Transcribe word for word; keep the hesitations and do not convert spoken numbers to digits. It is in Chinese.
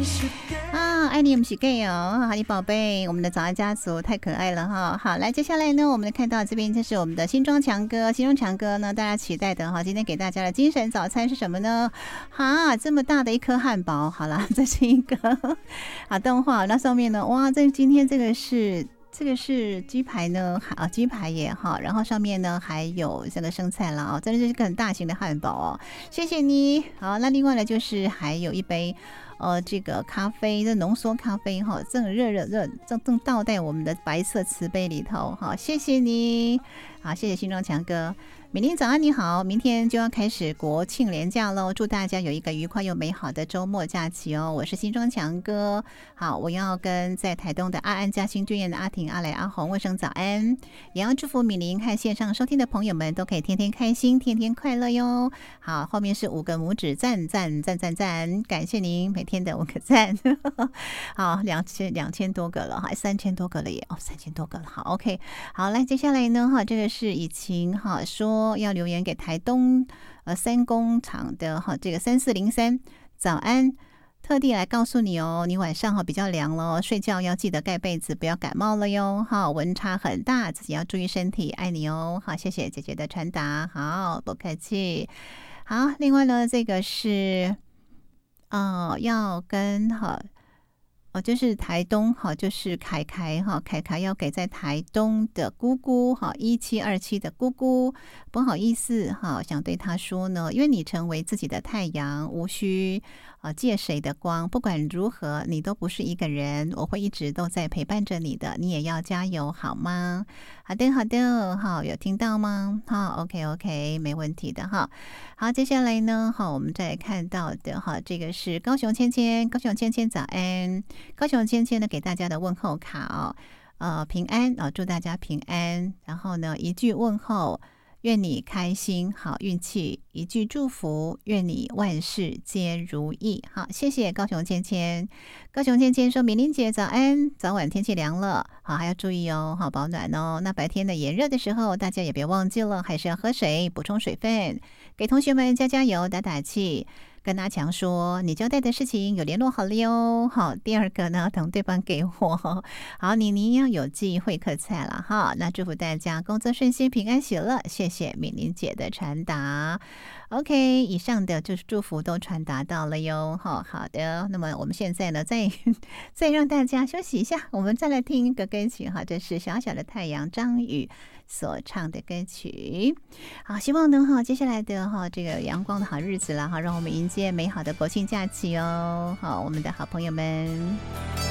啊，爱你不是 gay 哦，好，你宝贝，我们的早安家族太可爱了哈。好，来，接下来呢，我们看到这边就是我们的新庄强哥，新庄强哥呢，大家期待的哈，今天给大家的精神早餐是什么呢？哈，这么大的一颗汉堡，好啦，这是一个啊动画，那上面呢，哇，这今天这个是。这个是鸡排呢，啊，鸡排耶哈，然后上面呢还有这个生菜啦，哦，真的是一个很大型的汉堡哦，谢谢你。好，那另外呢就是还有一杯呃这个咖啡，这浓缩咖啡哈，正热热热正正倒在我们的白色瓷杯里头哈，谢谢你。好，谢谢新庄强哥。美玲早安，你好，明天就要开始国庆连假喽，祝大家有一个愉快又美好的周末假期哦。我是新庄强哥，好，我要跟在台东的阿安嘉兴剧院的阿婷、阿磊、阿红问声早安，也要祝福美玲和线上收听的朋友们都可以天天开心，天天快乐哟。好，后面是五个拇指，赞赞赞赞赞，感谢您每天的五个赞。好，两千两千多个了，还三千多个了耶，哦，三千多个了。好 ，OK， 好，来接下来呢，哈，这个是以晴哈说。要留言给台东呃三工厂的哈这个三四零三早安，特地来告诉你哦，你晚上哈比较凉了，睡觉要记得盖被子，不要感冒了哟哈，温差很大，自己要注意身体，爱你哦。好，谢谢姐姐的传达，好，不客气。好，另外呢，这个是哦要跟哈。哦，就是台东哈，就是凯凯哈，凯凯要给在台东的姑姑哈，一七二七的姑姑，不好意思哈，想对他说呢，因为你成为自己的太阳，无需啊借谁的光，不管如何，你都不是一个人，我会一直都在陪伴着你的，你也要加油好吗？好的，好的，好，有听到吗？好 ，OK OK， 没问题的哈。好，接下来呢，好，我们再看到的哈，这个是高雄芊芊，高雄芊芊早安。高雄芊芊呢给大家的问候卡哦，呃平安啊、哦，祝大家平安。然后呢一句问候，愿你开心好运气；一句祝福，愿你万事皆如意。好，谢谢高雄芊芊。高雄芊芊说：“美玲姐早安，早晚天气凉了，好还要注意哦，好保暖哦。那白天的炎热的时候，大家也别忘记了，还是要喝水，补充水分，给同学们加加油，打打气。”跟阿强说，你交代的事情有联络好了哟。好，第二个呢，等对方给我。好，妮妮要有记会客菜了哈。那祝福大家工作顺心、平安喜乐。谢谢敏玲姐的传达。OK， 以上的就是祝福都传达到了哟。好好的，那么我们现在呢，再再让大家休息一下，我们再来听一个歌曲哈，这是小小的太阳张宇所唱的歌曲。好，希望呢哈，接下来的哈这个阳光的好日子啦哈，让我们迎接美好的国庆假期哦。好，我们的好朋友们。